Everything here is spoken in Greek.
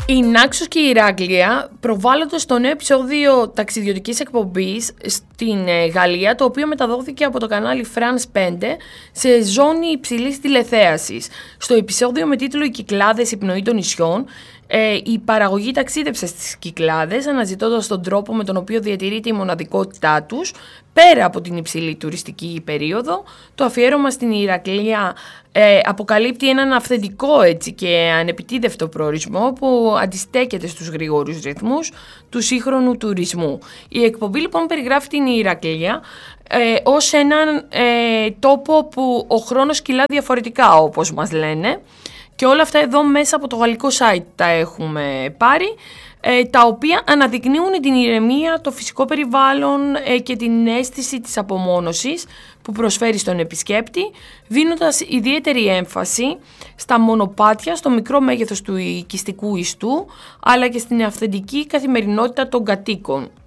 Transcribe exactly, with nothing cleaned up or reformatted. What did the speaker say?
Η Νάξος και η Ηράκλεια προβάλλονται στο νέο επεισόδιο ταξιδιωτικής εκπομπής στην Γαλλία, το οποίο μεταδόθηκε από το κανάλι France πέντε σε ζώνη υψηλής τηλεθέασης. Στο επεισόδιο με τίτλο «Οι Κυκλάδες, η πνοή των νησιών», ε, η παραγωγή ταξίδεψε στις Κυκλάδες, αναζητώντας τον τρόπο με τον οποίο διατηρείται η μοναδικότητά τους πέρα από την υψηλή τουριστική περίοδο. Το αφιέρωμα στην Ηρακλεία ε, αποκαλύπτει έναν αυθεντικό έτσι και ανεπιτίδευτο προορισμό που αντιστέκεται στους γρήγορους ρυθμούς του σύγχρονου τουρισμού. Η εκπομπή λοιπόν περιγράφει την Ηρακλεία ε, ως έναν ε, τόπο που ο χρόνος κυλά διαφορετικά, όπως μας λένε, και όλα αυτά εδώ μέσα από το γαλλικό site τα έχουμε πάρει, ε, τα οποία αναδεικνύουν την ηρεμία, το φυσικό περιβάλλον ε, και την αίσθηση της απομόνωσης που προσφέρει στον επισκέπτη, δίνοντας ιδιαίτερη έμφαση στα μονοπάτια, στο μικρό μέγεθος του οικιστικού ιστού, αλλά και στην αυθεντική καθημερινότητα των κατοίκων.